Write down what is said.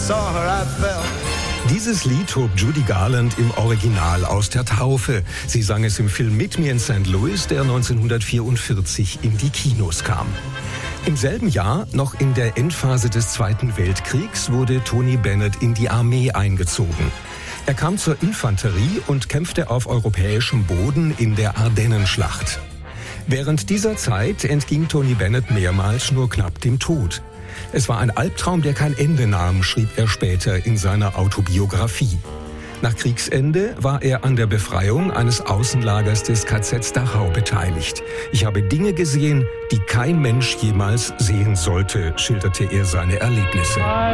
saw her, I felt. Dieses Lied hob Judy Garland im Original aus der Taufe. Sie sang es im Film Meet Me in St. Louis, der 1944 in die Kinos kam. Im selben Jahr, noch in der Endphase des Zweiten Weltkriegs, wurde Tony Bennett in die Armee eingezogen. Er kam zur Infanterie und kämpfte auf europäischem Boden in der Ardennenschlacht. Während dieser Zeit entging Tony Bennett mehrmals nur knapp dem Tod. Es war ein Albtraum, der kein Ende nahm, schrieb er später in seiner Autobiografie. Nach Kriegsende war er an der Befreiung eines Außenlagers des KZ Dachau beteiligt. Ich habe Dinge gesehen, die kein Mensch jemals sehen sollte, schilderte er seine Erlebnisse.